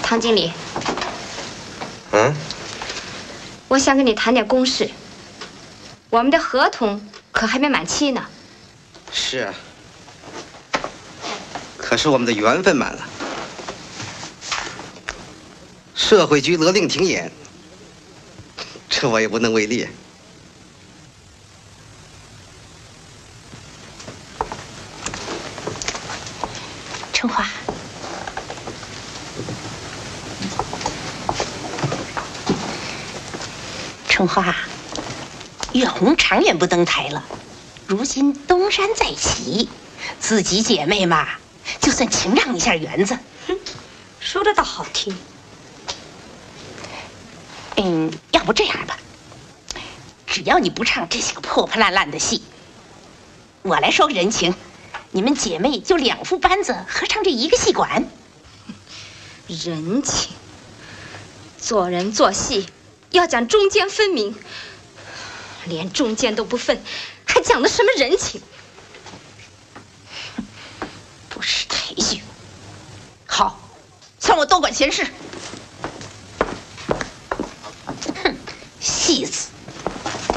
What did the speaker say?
唐经理。 嗯。 我想跟你谈点公事。我们的合同可还没满期呢。 是啊。可是我们的缘分满了。社会局勒令停演，这我也无能为力。 春花，春花，月红长远不登台了，如今东山再起，自己姐妹嘛，就算情让一下园子。 说的倒好听。 要不这样吧，只要你不唱这些个破破烂烂的戏，我来说个人情。你们姐妹就2副班子合唱这一个戏馆。 人情，做人做戏要讲中间分明，连中间都不分，还讲的什么人情？ 不识抬举。好，算我多管闲事。哼，戏子。